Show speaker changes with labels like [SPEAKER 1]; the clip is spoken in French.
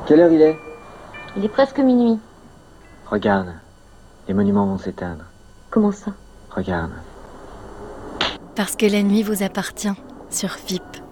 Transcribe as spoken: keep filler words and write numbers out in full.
[SPEAKER 1] Quelle heure il est?
[SPEAKER 2] Il est presque minuit.
[SPEAKER 1] Regarde, les monuments vont s'éteindre.
[SPEAKER 2] Comment ça?
[SPEAKER 1] Regarde.
[SPEAKER 3] Parce que la nuit vous appartient sur F I P.